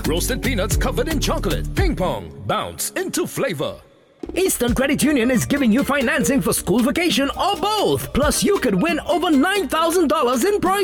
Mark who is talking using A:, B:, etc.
A: Roasted peanuts covered in chocolate. Ping pong. Bounce into flavor.
B: Eastern Credit Union is giving you financing for school vacation or both. Plus, you could win over $9,000 in prizes.